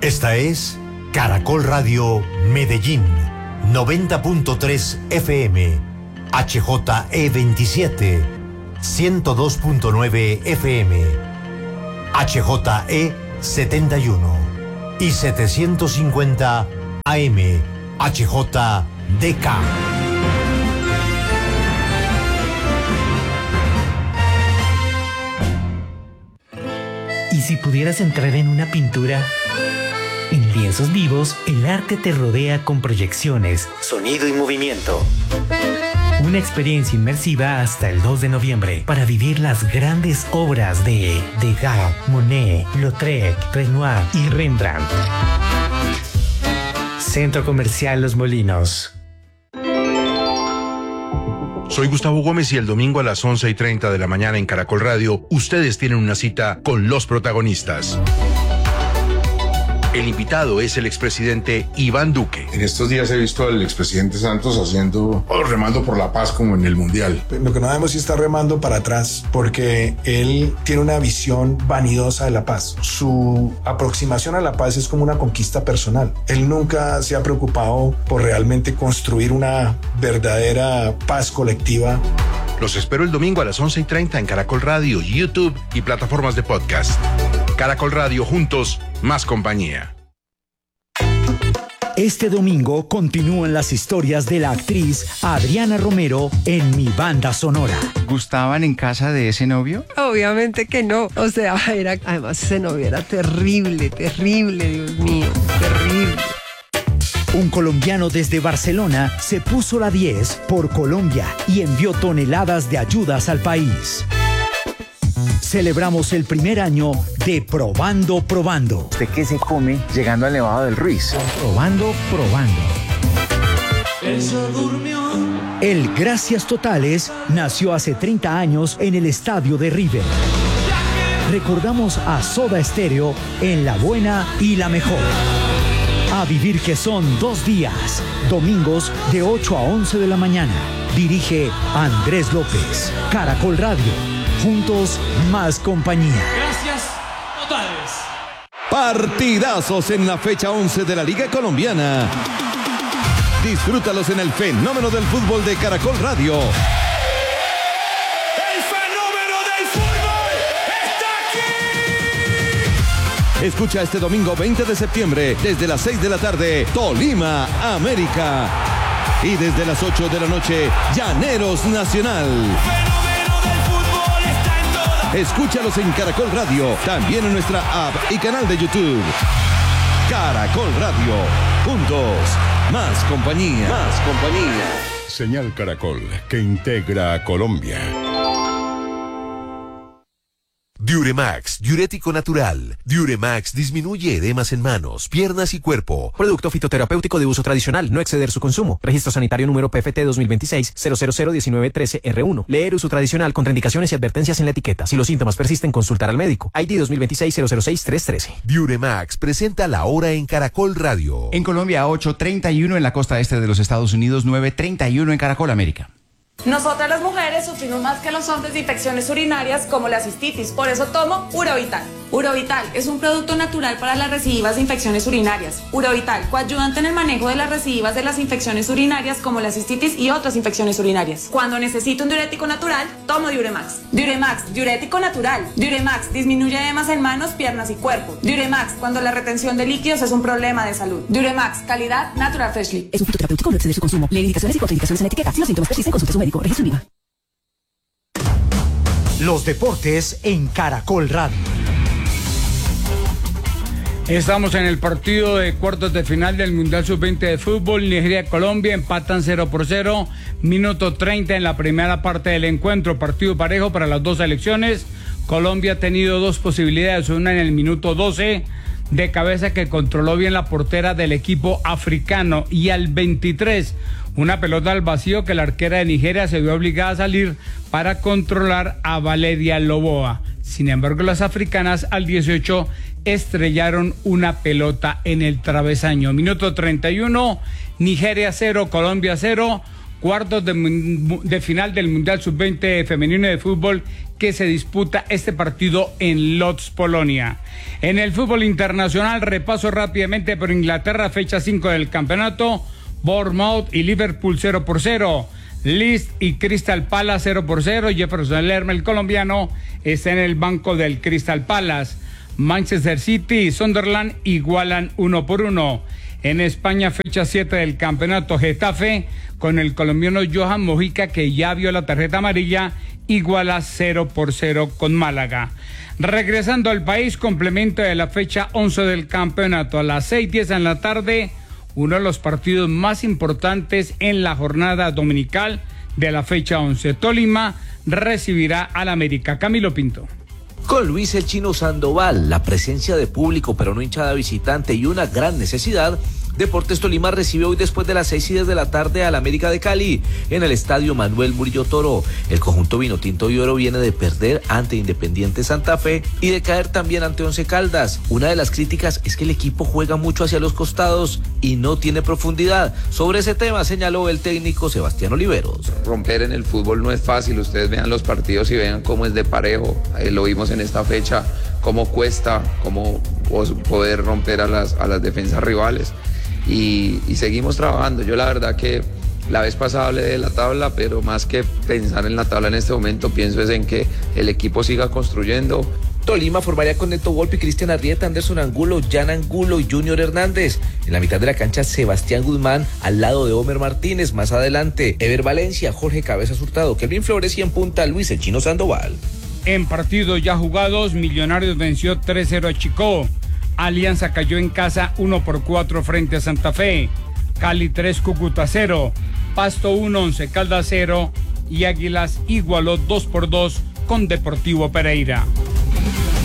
Esta es Caracol Radio Medellín, 90.3 FM, HJE27, 102.9 FM, HJE71 y 750 AM, HJDK. ¿Y si pudieras entrar en una pintura? En lienzos vivos, el arte te rodea con proyecciones, sonido y movimiento. Una experiencia inmersiva hasta el 2 de noviembre para vivir las grandes obras de Degas, Monet, Lautrec, Renoir y Rembrandt. Centro Comercial Los Molinos. Soy Gustavo Gómez y el domingo a las 11:30 de la mañana en Caracol Radio, ustedes tienen una cita con los protagonistas. El invitado es el expresidente Iván Duque. En estos días he visto al expresidente Santos remando por la paz como en el Mundial. Lo que no debemos es estar remando para atrás, porque él tiene una visión vanidosa de la paz. Su aproximación a la paz es como una conquista personal. Él nunca se ha preocupado por realmente construir una verdadera paz colectiva. Los espero el domingo a las 11:30 en Caracol Radio, YouTube y plataformas de podcast. Caracol Radio, juntos, más compañía. Este domingo continúan las historias de la actriz Adriana Romero en Mi Banda Sonora. ¿Gustaban en casa de ese novio? Obviamente que no. O sea, además ese novio era terrible, Dios mío, terrible. Un colombiano desde Barcelona se puso la 10 por Colombia y envió toneladas de ayudas al país. Celebramos el primer año de Probando. ¿Usted qué se come llegando al Nevado del Ruiz? Probando. El Gracias Totales nació hace 30 años en el estadio de River. Recordamos a Soda Stereo en La Buena y La Mejor. A vivir que son 2 días, domingos de 8 a 11 de la mañana. Dirige Andrés López. Caracol Radio. Juntos, más compañía. Gracias totales. Partidazos en la fecha 11 de la Liga Colombiana. Disfrútalos en el fenómeno del fútbol de Caracol Radio. ¡El fenómeno del fútbol está aquí! Escucha este domingo 20 de septiembre, desde las 6 de la tarde, Tolima, América. Y desde las 8 de la noche, Llaneros Nacional. Escúchalos en Caracol Radio, también en nuestra app y canal de YouTube. Caracol Radio, juntos, más compañía. Señal Caracol, que integra a Colombia. Diuremax, diurético natural. Diuremax disminuye edemas en manos, piernas y cuerpo. Producto fitoterapéutico de uso tradicional, no exceder su consumo. Registro sanitario número PFT 2026-0001913-R1. Leer uso tradicional, contraindicaciones y advertencias en la etiqueta. Si los síntomas persisten, consultar al médico. ID 2026-006-313. Diuremax presenta la hora en Caracol Radio. En Colombia, 8:31 en la costa este de los Estados Unidos, 9:31 en Caracol América. Nosotras las mujeres sufrimos más que los hombres de infecciones urinarias como la cistitis, por eso tomo Urovital. Urovital es un producto natural para las recidivas de infecciones urinarias. Urovital, coayudante en el manejo de las recidivas de las infecciones urinarias como la cistitis y otras infecciones urinarias. Cuando necesito un diurético natural, tomo Diuremax. Diuremax, diurético natural. Diuremax disminuye edemas en manos, piernas y cuerpo. Diuremax, cuando la retención de líquidos es un problema de salud. Diuremax, calidad Natural Freshly. Es un fitoterapéutico, no exceder su consumo. Lee indicaciones y contraindicaciones en la etiqueta. Si los síntomas persisten, consulte a su médico. Registro IVA. Los deportes en Caracol Radio. Estamos en el partido de cuartos de final del Mundial Sub-20 de fútbol. Nigeria y Colombia empatan 0-0. Minuto 30 en la primera parte del encuentro. Partido parejo para las dos selecciones. Colombia ha tenido 2 posibilidades. Una en el minuto 12 de cabeza que controló bien la portera del equipo africano. Y al 23, una pelota al vacío que la arquera de Nigeria se vio obligada a salir para controlar a Valeria Loboa. Sin embargo, las africanas al 18 estrellaron una pelota en el travesaño. Minuto 31, Nigeria 0, Colombia 0, cuartos de final del Mundial Sub-20 femenino de fútbol que se disputa este partido en Lodz, Polonia. En el fútbol internacional, repaso rápidamente por Inglaterra, fecha 5 del campeonato. Bournemouth y Liverpool 0-0. Leeds y Crystal Palace 0-0. Jefferson Lerma, el colombiano, está en el banco del Crystal Palace. Manchester City y Sunderland igualan 1-1. En España, fecha 7 del campeonato, Getafe, con el colombiano Johan Mojica, que ya vio la tarjeta amarilla, iguala 0-0 con Málaga. Regresando al país, complemento de la fecha 11 del campeonato, a las 6:10 en la tarde, uno de los partidos más importantes en la jornada dominical de la fecha 11. Tolima recibirá al América. Camilo Pinto. Con Luis el Chino Sandoval, la presencia de público pero no hinchada visitante y una gran necesidad, Deportes Tolima recibe hoy después de las 6:10 de la tarde al América de Cali en el estadio Manuel Murillo Toro. El conjunto vinotinto y oro viene de perder ante Independiente Santa Fe y de caer también ante Once Caldas. Una de las críticas es que el equipo juega mucho hacia los costados y no tiene profundidad. Sobre ese tema señaló el técnico Sebastián Oliveros. Romper en el fútbol no es fácil, ustedes vean los partidos y vean cómo es de parejo, lo vimos en esta fecha, cómo cuesta, cómo poder romper a las defensas rivales. Y seguimos trabajando. Yo la verdad que la vez pasada hablé de la tabla, pero más que pensar en la tabla en este momento, pienso es en que el equipo siga construyendo. Tolima formaría con Neto Volpi, Cristian Arrieta, Anderson Angulo, Jan Angulo y Junior Hernández. En la mitad de la cancha, Sebastián Guzmán al lado de Homer Martínez. Más adelante, Ever Valencia, Jorge Cabezas Hurtado, Kelvin Flores y en punta Luis el Chino Sandoval. En partidos ya jugados, Millonarios venció 3-0 a Chicó. Alianza cayó en casa 1-4 frente a Santa Fe. Cali 3, Cúcuta 0. Pasto 1, Once Caldas 0. Y Águilas igualó 2-2 con Deportivo Pereira.